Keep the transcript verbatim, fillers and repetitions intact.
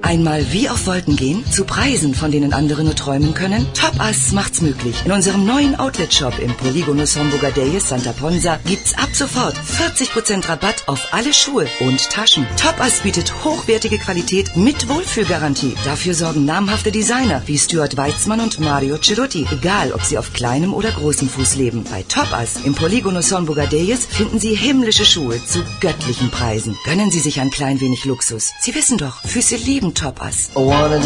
Einmal wie auf Wolken gehen, zu Preisen, von denen andere nur träumen können? Topass macht's möglich. In unserem neuen Outlet-Shop im Poligonos Homburger Deyes Santa Ponsa gibt's ab sofort vierzig Prozent Rabatt auf alle Schuhe und Taschen. Topass bietet hochwertige Qualität mit Wohlfühlgarantie. Dafür sorgen namhafte Designer wie Stuart Weitzmann und Mario Cerutti. Egal, ob sie auf kleinem oder großem Fuß leben. Bei Topass im Poligonos Homburger Deyes finden Sie himmlische Schuhe zu göttlichen Preisen. Gönnen Sie sich ein klein wenig Luxus. Sie wissen doch, Füße lieben Topass.